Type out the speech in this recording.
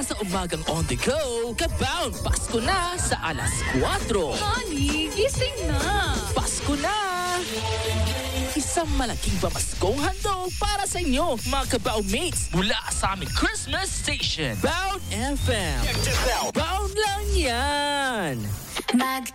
sa umagang on the go, Kabound Pasko na sa alas 4. Honey, gising na. Pasko na! Isang malaking pamaskong handog para sa inyo, mga Kabound mates, mula sa aming Christmas station, Bound FM. Bound lang yan!